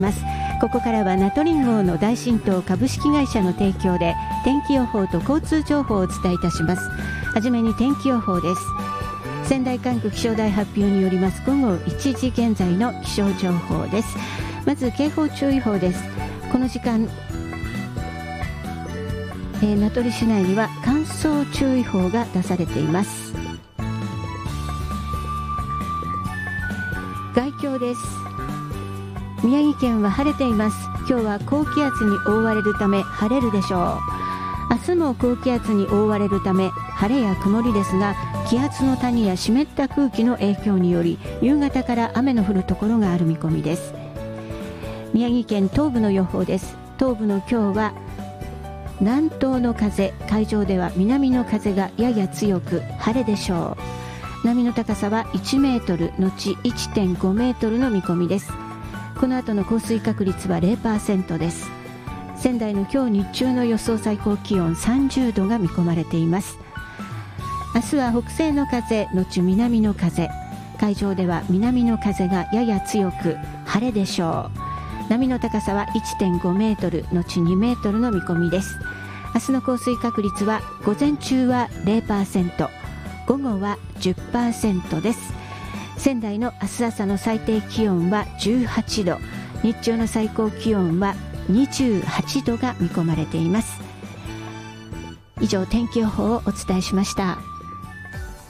ここからはナトリン号の大新東株式会社の提供で天気予報と交通情報をお伝えいたします。はじめに天気予報です。仙台管区気象台発表によります午後1時現在の気象情報です。まず警報注意報です。この時間、名取市内には乾燥注意報が出されています。概況です。宮城県は晴れています。今日は高気圧に覆われるため晴れるでしょう。明日も高気圧に覆われるため晴れや曇りですが、気圧の谷や湿った空気の影響により夕方から雨の降るところがある見込みです。宮城県東部の予報です。東部の今日は南東の風、海上では南の風がやや強く晴れでしょう。波の高さは1メートルのち 1.5 メートルの見込みです。この後の降水確率は 0% です。仙台の今日日中の予想最高気温30度が見込まれています。明日は北西の風のち南の風、海上では南の風がやや強く晴れでしょう。波の高さは 1.5 メートルのち2メートルの見込みです。明日の降水確率は午前中は 0%、午後は 10% です。仙台の明日朝の最低気温は18度、日中の最高気温は28度が見込まれています。以上、天気予報をお伝えしました。